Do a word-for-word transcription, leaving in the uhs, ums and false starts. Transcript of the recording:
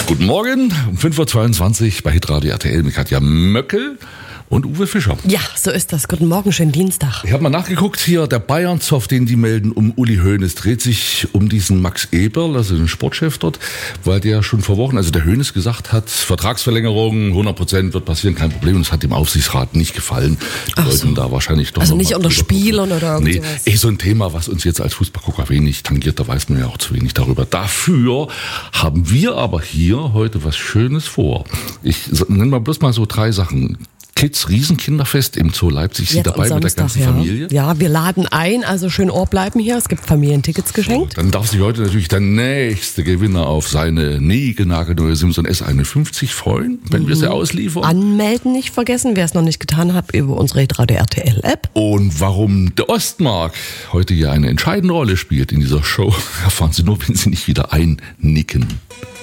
Guten Morgen, um fünf Uhr zweiundzwanzig bei Hitradio R T L mit Katja Möckel und Uwe Fischer. Ja, so ist das. Guten Morgen, schönen Dienstag. Ich habe mal nachgeguckt hier, der Bayern-Zoff, den die melden um Uli Hoeneß, dreht sich um diesen Max Eberl, also den Sportchef dort, weil der schon vor Wochen, also der Hoeneß gesagt hat, Vertragsverlängerung, hundert Prozent wird passieren, kein Problem. Und das hat dem Aufsichtsrat nicht gefallen. Die Ach wollten so. da wahrscheinlich doch Also noch nicht mal unter drüber Spielern gucken. oder irgend Nee, sowas? eh so ein Thema, was uns jetzt als Fußballgucker wenig tangiert, da weiß man ja auch zu wenig darüber. Dafür haben wir aber hier heute was Schönes vor. Ich nenne mal bloß mal so drei Sachen. Kids Riesenkinderfest im Zoo Leipzig, Sie Jetzt dabei am mit der Samstag, ganzen ja. Familie? Ja, wir laden ein, also schön Ohr bleiben hier. Es gibt Familientickets geschenkt. Dann darf sich heute natürlich der nächste Gewinner auf seine niegelnagelneue Simson S einundfünfzig freuen, wenn wir sie ausliefern. Anmelden nicht vergessen, wer es noch nicht getan hat, über unsere Hitradio R T L-App. Und warum der Ostmark heute hier eine entscheidende Rolle spielt in dieser Show, erfahren Sie nur, wenn Sie nicht wieder einnicken.